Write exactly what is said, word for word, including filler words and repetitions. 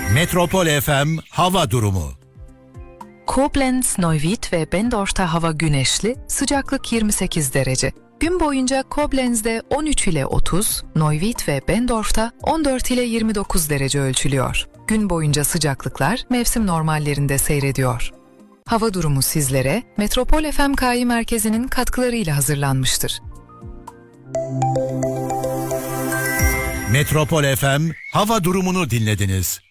Metropol F M hava durumu. Koblenz, Neuwied ve Bendorf'ta hava güneşli, sıcaklık yirmi sekiz derece. Gün boyunca Koblenz'de on üç ile otuz, Neuwied ve Bendorf'ta on dört ile yirmi dokuz derece ölçülüyor. Gün boyunca sıcaklıklar mevsim normallerinde seyrediyor. Hava durumu sizlere Metropol F M K I merkezinin katkılarıyla hazırlanmıştır. Metropol F M hava durumunu dinlediniz.